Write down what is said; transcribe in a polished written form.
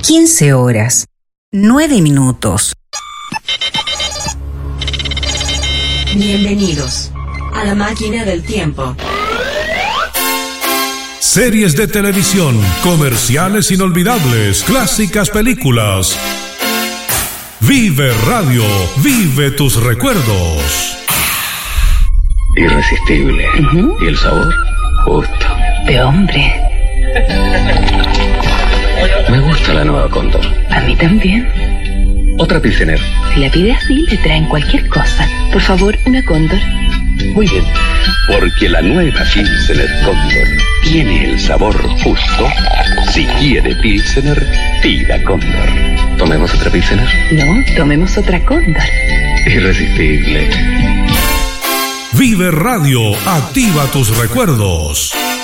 15 horas, 9 minutos. Bienvenidos a la máquina del tiempo. Series de televisión, comerciales inolvidables, clásicas películas. Vive Radio, vive tus recuerdos. Irresistible. ¿Y el sabor? Justo. De hombre. Me gusta la nueva Cóndor. A mí también. Otra Pilsener. Si la pide así, le traen cualquier cosa. Por favor, una Cóndor. Muy bien. Porque la nueva Pilsener Cóndor tiene el sabor justo. Si quiere Pilsener, pida Cóndor. ¿Tomemos otra Pilsener? No, tomemos otra Cóndor. Irresistible. Vive Radio, activa tus recuerdos.